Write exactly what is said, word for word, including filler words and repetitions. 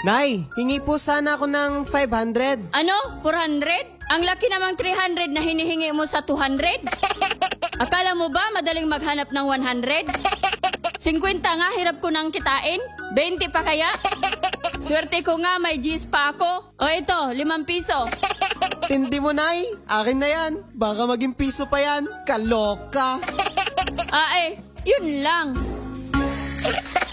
Nay, hingi po sana ako ng five hundred. Ano? four hundred? Ang laki namang three hundred na hinihingi mo sa two hundred? Akala mo ba madaling maghanap ng one hundred? fifty nga hirap ko nang kitain? twenty pa kaya? Swerte ko nga may G's pa ako. O ito, limang piso. Tindi mo, Nay. Akin na yan. Baka maging piso pa yan. Kaloka. Ah eh, yun lang.